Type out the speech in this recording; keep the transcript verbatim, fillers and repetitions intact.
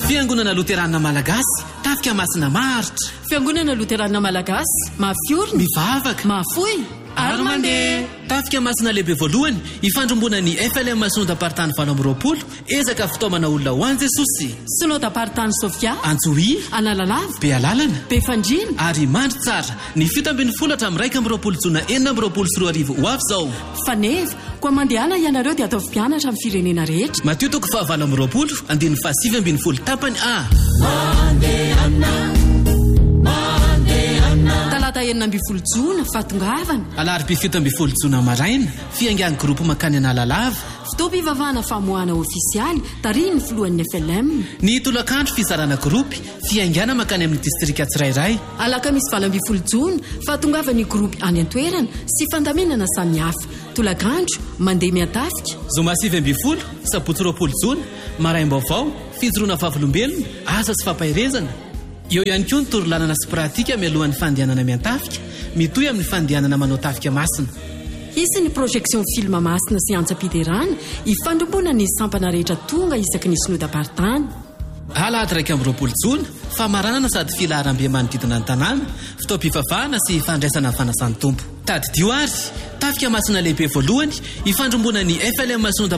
Fiangonana Loterana Malagasy tafika masina maritra. Fiangonana Loterana Malagasy mafiorina, mivavaka, mafoy ary mandeha. Tafika masina lehibe voalohany ifandrombona ny F L M Sinodam-paritany valo amby roapolo ezaka fitaomana olona ho an'i Jesosy. Sinodam-paritany Sofia, Antsohi, Analalava, Bealalana, Befandrina ary mandry tsara. Ny fito ambin'ny folo hatramin'ny iraika amby roapolo jona enina amby roapolo sy roa arivo ho avy izao. Faneva koa mandehana ianareo dia atao mpianatra amin'ny firenena rehetra. Mateo toko fahavalo amby roapolo andiny fahasivy ambin'ny folo tapany A. Talata enina ambin'ny folo jona fatongavana. Alarobia fito ambin'ny folo jona maraina fiangian'ny groupe makany Analalava. Fitaom-pivavahana famoahana ofisialy tariny filohan'ny F L M. Ny tolakandro fizarana groupe fiangana makany amin'ny distrika tsirairay. Alakamisy valo ambin'ny folo jona fatongavany groupe any an-toerana sy fandaminana samihafa. Tolakandro mandeha miatafika. Zoma sivy ambin'ny folo sabotsy roapolo jona maraim-baovao fijoroana vavolombelona asa sy fampahirezana. Eo ihany koa ny torolanana sy pratika mialohan'ny fandehanana miantafika mitohy amin'ny fandehanana manao tafika masina. Hisy ny projection film masina sy antsa-piderana ifandrombona ny sampana rehetra tonga isaky ny sinodam-paritany. Alahady raika amby roapolo jona famaranana sady filaharam-be manodidina ny tanàna, fitaom-pivavahana sy fandraisana fanasany tompo. Tadidio ary tafika masina lehibe voalohany ifandrombona ny F L M Sinodam